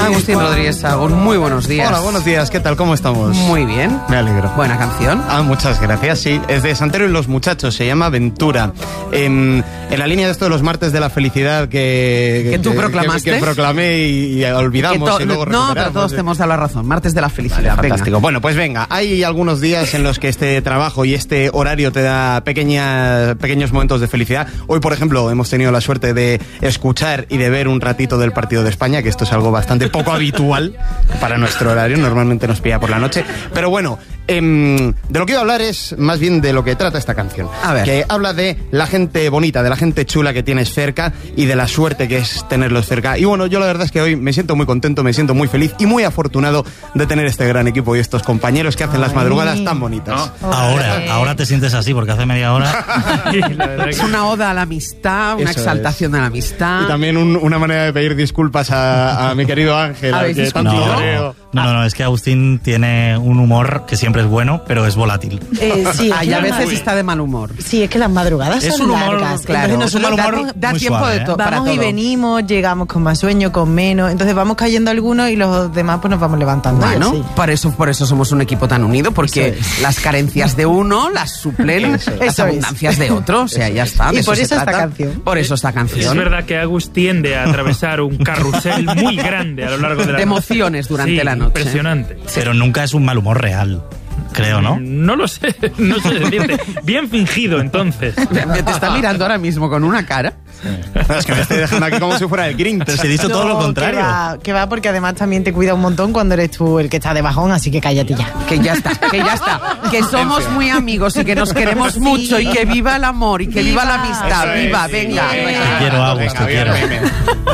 Agustín Rodríguez Sagún, muy buenos días. Hola, buenos días, ¿qué tal? ¿Cómo estamos? Muy bien. Me alegro. Buena canción. Muchas gracias, sí. Es de Santero y los Muchachos, se llama Ventura. En la línea de esto de los martes de la felicidad que tú proclamaste. Que proclamé y olvidamos y luego recuperamos. No, pero todos te hemos dado la razón. Martes de la felicidad. Vale, fantástico. Venga. Bueno, pues venga. Hay algunos días en los que este trabajo y este horario te da pequeños momentos de felicidad. Hoy, por ejemplo, hemos tenido la suerte de escuchar y de ver un ratito del partido de España, que esto es algo bastante poco habitual para nuestro horario. Normalmente nos pilla por la noche. Pero bueno, de lo que iba a hablar es más bien de lo que trata esta canción. A ver. Que habla de la gente bonita, de la gente chula que tienes cerca y de la suerte que es tenerlos cerca. Y bueno, yo la verdad es que hoy me siento muy contento, me siento muy feliz y muy afortunado de tener este gran equipo y estos compañeros que hacen las madrugadas tan bonitas. No. Ahora te sientes así, porque hace media hora... Es una oda a la amistad, una exaltación a la amistad. Y también una manera de pedir disculpas a mi querido Ángel. ¿Habéis tanto discutido? creo. No, es que Agustín tiene un humor que siempre es bueno, pero es volátil. Sí, Y a veces está de mal humor. Sí, es que las madrugadas Es son un humor, largas. claro, Entonces es un nosotros humor da muy tiempo suave, de todo. para vamos y todo. venimos, llegamos con más sueño, con menos. Entonces vamos cayendo algunos y los demás pues nos vamos levantando. Bueno, Sí. por eso somos un equipo tan unido, porque las carencias de uno las suplen las Eso es. abundancias de otro. O sea, ya está. Y de por se eso esta trata. canción. Por eso esta canción. Es verdad que Agus tiende a atravesar un carrusel muy grande a lo largo de la De emociones durante Sí, la noche. Impresionante. Pero nunca es un mal humor real, creo, ¿no? No lo sé, no sé decirte. Bien fingido, entonces. Te está mirando ahora mismo con una cara. No, es que me estoy dejando aquí como si fuera el Grinch. Pero si he dicho todo lo contrario. Que va, porque además también te cuida un montón cuando eres tú el que está de bajón, así que cállate ya. Que ya está. Que somos muy amigos y que nos queremos mucho y que viva el amor y que viva la amistad. Eso es, Viva, sí. venga. Te quiero, Agus, te quiero.